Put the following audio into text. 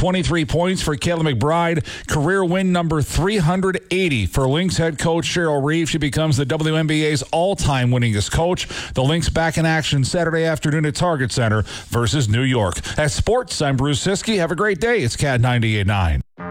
23 points for Kayla McBride. Career win number 380 for Lynx head coach Cheryl Reeve. She becomes the WNBA's all-time winningest coach. The Lynx back in action Saturday afternoon at Target Center versus New York. At Sports, I'm Bruce Siskey. Have a great day. It's Cat 98.9.